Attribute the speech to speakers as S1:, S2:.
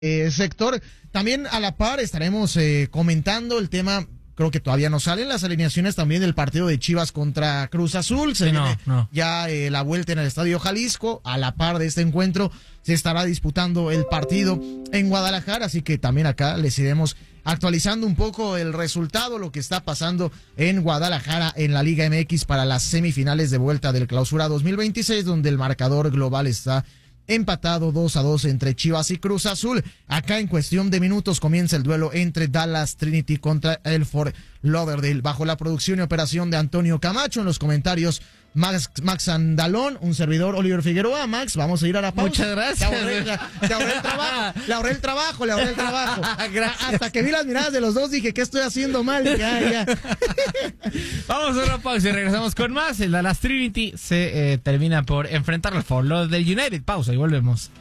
S1: sector. También a la par estaremos comentando el tema. Creo que todavía no salen las alineaciones también del partido de Chivas contra Cruz Azul. Se viene ya la vuelta en el Estadio Jalisco. A la par de este encuentro se estará disputando el partido en Guadalajara. Así que también acá les iremos actualizando un poco el resultado, lo que está pasando en Guadalajara en la Liga MX para las semifinales de vuelta del Clausura 2026, donde el marcador global está empatado 2-2 entre Chivas y Cruz Azul. Acá en cuestión de minutos comienza el duelo entre Dallas Trinity contra el Fort Lauderdale. Bajo la producción y operación de Antonio Camacho, en los comentarios Max Andalón, un servidor Oliver Figueroa. Max, vamos a ir a la pausa.
S2: Muchas gracias.
S1: Te ahorré el trabajo. Hasta que vi las miradas de los dos dije, ¿qué estoy haciendo mal? Ya.
S2: Vamos a una pausa y regresamos con más. El Dallas Trinity se termina por enfrentar al Fort Lauderdale United. Pausa y volvemos.